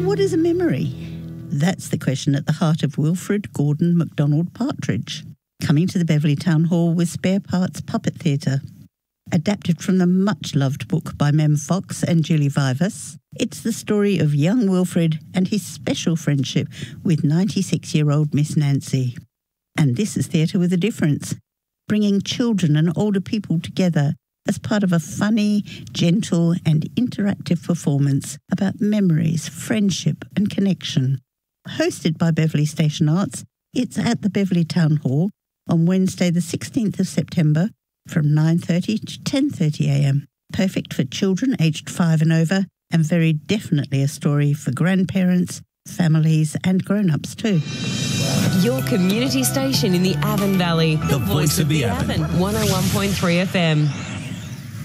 What is a memory? That's the question at the heart of Wilfred Gordon MacDonald Partridge, coming to the Beverley Town Hall with Spare Parts Puppet Theatre. Adapted from the much-loved book by Mem Fox and Julie Vivas, it's the story of young Wilfred and his special friendship with 96-year-old Miss Nancy. And this is theatre with a difference, bringing children and older people together as part of a funny, gentle and interactive performance about memories, friendship and connection. Hosted by Beverley Station Arts, it's at the Beverley Town Hall on Wednesday the 16th of September from 9:30 to 10:30am. Perfect for children aged 5 and over, and very definitely a story for grandparents, families and grown-ups too. Your community station in the Avon Valley. The voice of the Avon. 101.3 FM.